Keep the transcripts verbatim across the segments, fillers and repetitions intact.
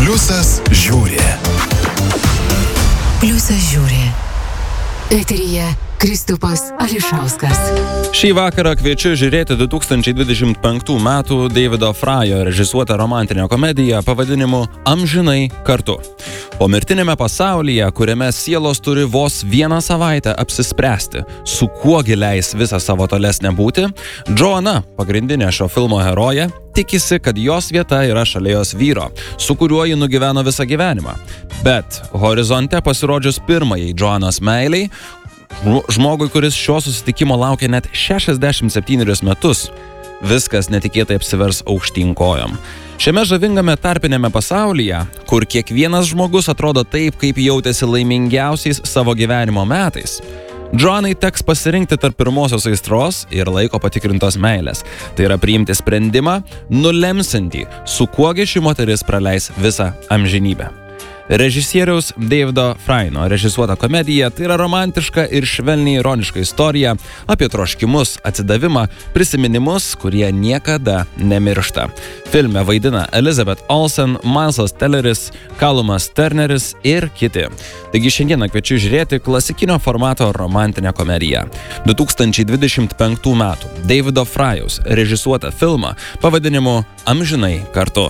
Pliusas žiūri. Pliusas žiūri. Eteryje Kristupas Ališauskas. Šį vakarą kviečiu žiūrėti du tūkstančiai dvidešimt penktų metų Davido Fryo režisuotą romantinę komediją pavadinimu Amžinai kartu. Pomirtinėme pasaulyje, kuriame sielos turi vos vieną savaitę apsispręsti, su kuo gileis visą savo tolesnę būti, Joanna, pagrindinė šio filmo herojė, tikisi, kad jos vieta yra šalia jos vyro, su kuriuo ji nugyveno visą gyvenimą. Bet horizonte pasirodžius pirmajai Joannos meiliai, žmogui, kuris šio susitikimo laukia net šešiasdešimt septynerius metus, viskas netikėtai apsivers aukštyn kojom. Šiame žavingame tarpinėme pasaulyje, kur kiekvienas žmogus atrodo taip, kaip jautėsi laimingiausiais savo gyvenimo metais, Joannai teks pasirinkti tarp pirmosios aistros ir laiko patikrintos meilės. Tai yra priimti sprendimą, nulemsantį, su kuogi ši moteris praleis visą amžinybę. Režisieriaus Davido Fryo režisuota komedija tai yra romantiška ir švelniai ironiška istorija apie troškimus, atsidavimą, prisiminimus, kurie niekada nemiršta. Filme vaidina Elizabeth Olsen, Milesas Telleris, Calumas Turneris ir kiti. Taigi šiandieną kviečiu žiūrėti klasikinio formato romantinę komediją. du tūkstančiai dvidešimt penktų metų Davido Fryaus režisuotą filmą pavadinimu Amžinai kartu.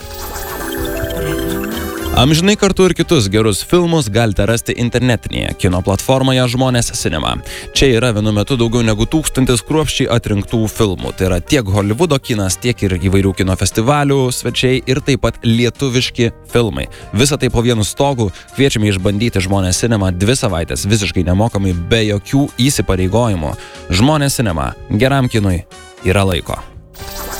Amžinai kartu ir kitus gerus filmus galite rasti internetinėje kino platformoje Žmonės Cinema. Čia yra vienu metu daugiau negu tūkstantis kruopščiai atrinktų filmų. Tai yra tiek Holivudo kinas, tiek ir įvairių kino festivalių svečiai ir taip pat lietuviški filmai. Visą tai po vienu stogu kviečiame išbandyti Žmonės Cinema dvi savaitės visiškai nemokamai be jokių įsipareigojimų. Žmonės Cinema. Geram kinui yra laiko.